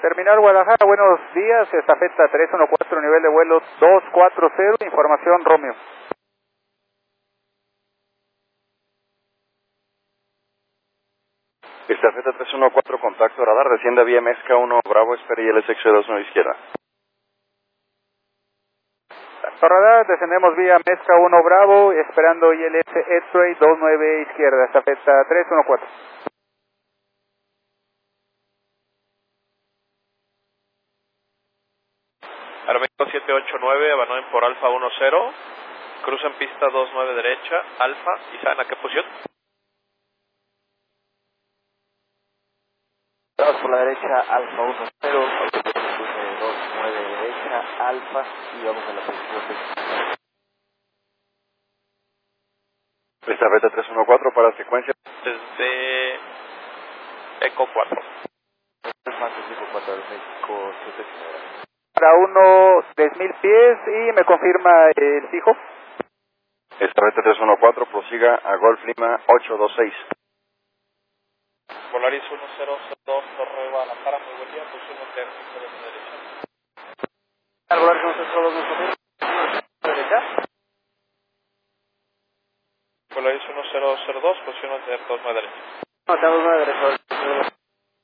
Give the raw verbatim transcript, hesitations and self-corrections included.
Terminal Guadalajara, buenos días, estafeta tres uno cuatro, nivel de vuelo dos cuatro cero, información Romeo. Estafeta tres uno cuatro, contacto radar, descienda vía Mezca uno Bravo, espere y L S X dos nueve izquierda. Radar, descendemos vía Mezca uno Bravo, esperando I L S X dos nueve izquierda, estafeta tres uno cuatro. Aeroméxico siete ocho nueve, abandona por Alfa uno cero, cruza en pista dos nueve derecha, Alfa, ¿y saben a qué posición? Vamos por la derecha, Alfa uno cero, cruce dos nueve derecha, Alfa, y vamos a la posición de... Estafeta tres uno cuatro para secuencia. Desde Eco cuatro. Para uno tres mil pies y me confirma el fijo. Estafeta tres uno cuatro, prosiga a Golf Lima ocho dos seis. Volaris uno cero cero dos, Torre Guadalajara, muy buen día, posición de derecha. Volaris uno cero dos, derecha. Volaris uno cero cero dos, posición de dos nueve derecha. No, tenemos nueve derecha.